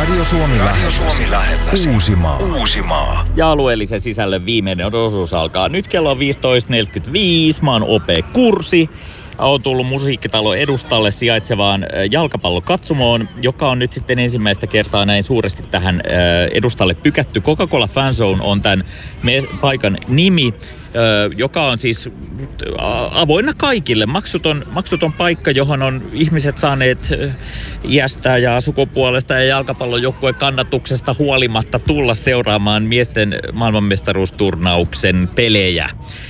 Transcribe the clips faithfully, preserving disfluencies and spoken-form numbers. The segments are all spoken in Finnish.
Radio Suomi lähellä. Uusimaa. Uusimaa. Ja alueellisen sisällön viimeinen osuus alkaa nyt kello viisitoista neljäkymmentäviisi. Mä oon O P Kursi. Olen tullut Musiikkitalon edustalle sijaitsevaan jalkapallokatsomoon, joka on nyt sitten ensimmäistä kertaa näin suuresti tähän edustalle pykätty. Coca-Cola Fanzone on tämän paikan nimi, joka on siis avoinna kaikille. Maksuton, maksuton paikka, johon on ihmiset saaneet iästä ja sukupuolesta ja jalkapallojoukkueen kannatuksesta huolimatta tulla seuraamaan miesten maailmanmestaruusturnauksen pelejä.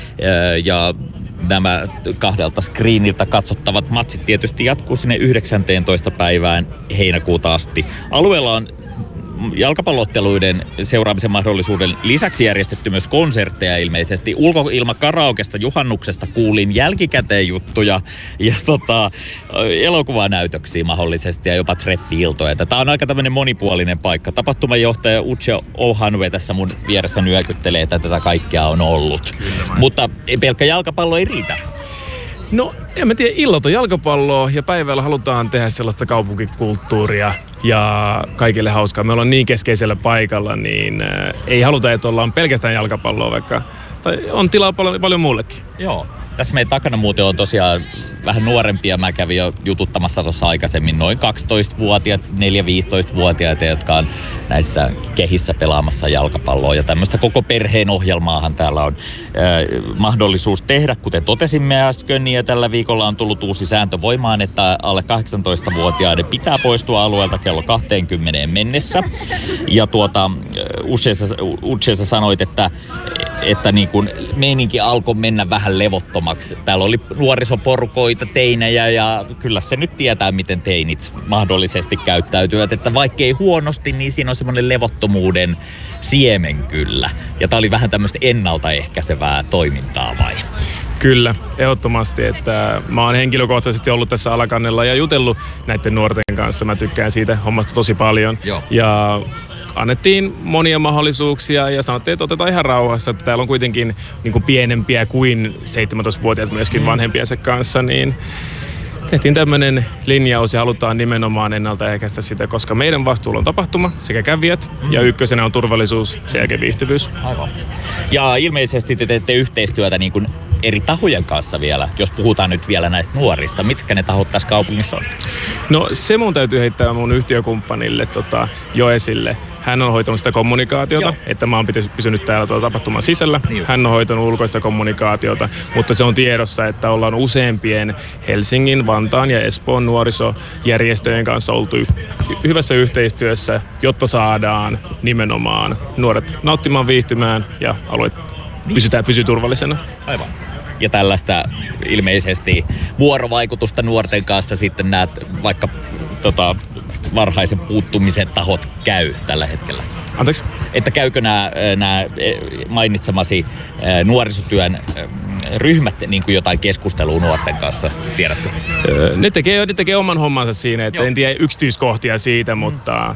Ja nämä kahdelta screeniltä katsottavat matsit tietysti jatkuu sinne yhdeksästoista päivään heinäkuuta asti. Alueella on jalkapallootteluiden seuraamisen mahdollisuuden lisäksi järjestetty myös konsertteja ilmeisesti. Ulkoilmakaraokesta juhannuksesta kuulin jälkikäteen juttuja ja tota, elokuvanäytöksiä mahdollisesti ja jopa treffi-iltoja. Tämä on aika tämmöinen monipuolinen paikka. Tapahtumajohtaja Uche Ohanwe tässä mun vieressä nyökyttelee, että tätä kaikkea on ollut. Kyllä, mutta pelkkä jalkapallo ei riitä. No, en mä tiedä, illat on jalkapalloa ja päivällä halutaan tehdä sellaista kaupunkikulttuuria ja kaikille hauskaa. Me ollaan niin keskeisellä paikalla, niin äh, ei haluta, että ollaan pelkästään jalkapalloa, vaikka tai on tilaa paljon, paljon muullekin. Joo. Tässä meidän takana muuten on tosiaan vähän nuorempia. Mä kävin jo jututtamassa tuossa aikaisemmin noin kaksitoistavuotiaat, neljä-viisitoistavuotiaita, jotka on näissä kehissä pelaamassa jalkapalloa. Ja tämmöistä koko perheen ohjelmaahan täällä on äh, mahdollisuus tehdä, kuten totesimme äsken. Ja tällä viikolla on tullut uusi sääntö voimaan, että alle kahdeksantoistavuotiaiden pitää poistua alueelta kello kaksikymmentä mennessä. Ja tuota, Utsessa sanoit, että, että niin kun meininki alkoi mennä vähän levottomaksi. Täällä oli nuorisoporukoita, teinejä ja kyllä se nyt tietää, miten teinit mahdollisesti käyttäytyvät. Että vaikkei huonosti, niin siinä on semmoinen levottomuuden siemen kyllä. Ja tää oli vähän tämmöistä ennaltaehkäisevää toimintaa vai? Kyllä, ehdottomasti. Että mä oon henkilökohtaisesti ollut tässä alakannella ja jutellut näiden nuorten kanssa. Mä tykkään siitä hommasta tosi paljon. Joo. Ja annettiin monia mahdollisuuksia ja sanottiin, että otetaan ihan rauhassa, että täällä on kuitenkin niin kuin pienempiä kuin seitsemäntoistavuotiaat myöskin vanhempiensa kanssa, niin tehtiin tämmöinen linjaus ja halutaan nimenomaan ennaltaehkäistä sitä, koska meidän vastuulla on tapahtuma sekä kävijät mm. ja ykkösenä on turvallisuus, sen jälkeen viihtyvyys. Aivan. Ja ilmeisesti te teette yhteistyötä niin kuin eri tahojen kanssa vielä, jos puhutaan nyt vielä näistä nuorista. Mitkä ne tahot tässä kaupungissa on? No se mun täytyy heittää mun yhtiökumppanille tota, Joesille. Hän on hoitanut sitä kommunikaatiota, Joo. että mä oon pysynyt täällä tuota tapahtuman sisällä. Niin Hän on hoitanut ulkoista kommunikaatiota, mutta se on tiedossa, että ollaan useampien Helsingin, Vantaan ja Espoon nuorisojärjestöjen kanssa oltu hyvässä yhteistyössä, jotta saadaan nimenomaan nuoret nauttimaan, viihtymään ja alueet niin. pysytään pysyy turvallisena. Aivan. Ja tällaista ilmeisesti vuorovaikutusta nuorten kanssa sitten näet vaikka tota, varhaisen puuttumisen tahot käy tällä hetkellä. Anteeksi? Että käykö nämä, nämä mainitsemasi nuorisotyön ryhmät niin kuin jotain keskustelua nuorten kanssa, tiedätkö? Ne tekee, ne tekee oman hommansa siinä, että Joo. en tiedä yksityiskohtia siitä, mm. mutta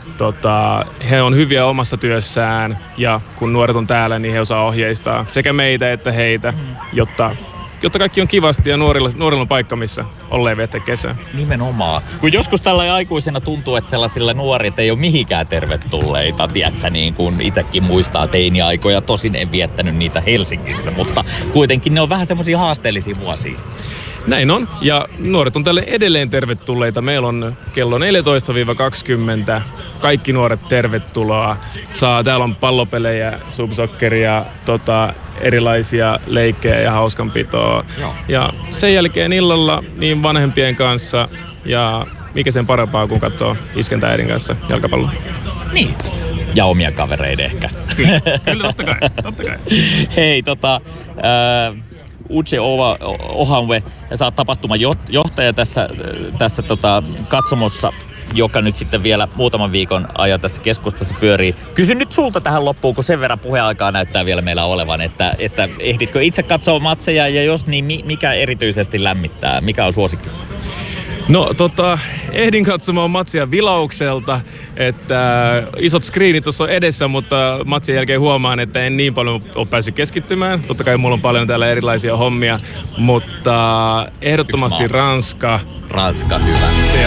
tota, he on hyviä omassa työssään ja kun nuoret on täällä, niin he osaa ohjeistaa sekä meitä että heitä, mm. jotta Jotta kaikki on kivasti ja nuorilla, nuorilla on paikka, missä olleen viettää kesää. Nimenomaan. Kun joskus tällä aikuisena tuntuu, että sellaisilla nuorit ei ole mihinkään tervetulleita, tiedätkö, niin kuin itsekin muistaa teiniaikoja. Tosin en viettänyt niitä Helsingissä, mutta kuitenkin ne on vähän semmoisia haasteellisia vuosia. Näin on. Ja nuoret on tälle edelleen tervetulleita. Meillä on kello neljätoista kaksikymmentä. Kaikki nuoret tervetuloa. Saa, täällä on pallopelejä, subsockeria, tota, erilaisia leikkejä ja hauskanpitoa. Joo. Ja sen jälkeen illalla niin vanhempien kanssa ja mikä sen parempaa kuin katsoo iskentäidin kanssa jalkapalloa. Niin. Ja omia kavereiden ehkä. Kyllä, kyllä totta kai. Totta kai. Hei, tota... Äh... Uche Ohanwe, sä oot tapahtumajohtaja tässä, tässä tota, katsomossa, joka nyt sitten vielä muutaman viikon ajan tässä keskustassa pyörii. Kysyn nyt sulta tähän loppuun, kun sen verran puheaikaa näyttää vielä meillä olevan, että, että ehditkö itse katsoa matseja ja jos niin, mikä erityisesti lämmittää? Mikä on suosikki? No tota, ehdin katsomaan matsia vilaukselta, että isot screenit tuossa on edessä, mutta matsin jälkeen huomaan, että en niin paljon ole päässyt keskittymään. Totta kai mulla on paljon täällä erilaisia hommia, mutta ehdottomasti Ranska. Ranska, hyvä. Se